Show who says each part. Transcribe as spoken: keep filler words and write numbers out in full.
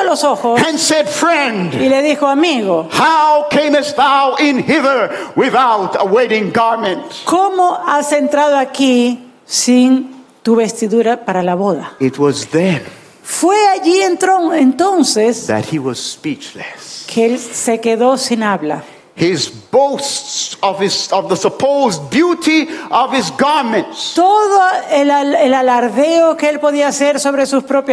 Speaker 1: los ojos
Speaker 2: and said, Friend,
Speaker 1: y le dijo, amigo,
Speaker 2: how camest thou in hither without a wedding garment?
Speaker 1: ¿cómo has entrado aquí sin tu vestidura para la boda?
Speaker 2: It was then
Speaker 1: Fue allí entró entonces
Speaker 2: that he was speechless.
Speaker 1: que él se quedó sin habla.
Speaker 2: His boasts of his of the supposed beauty of his garments
Speaker 1: Todo el, al- el alardeo que él podía hacer sobre sus propias